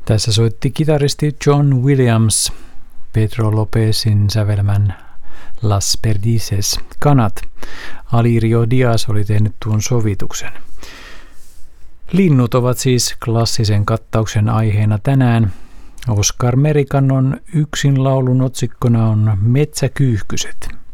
Tässä soitti kitaristi John Williams Pedro Lopezin sävelmän Las Perdices, Kanat. Alirio Diaz oli tehnyt tuon sovituksen. Linnut ovat siis klassisen kattauksen aiheena tänään. Oskar Merikannon yksin laulun otsikkona on Metsäkyyhkyset.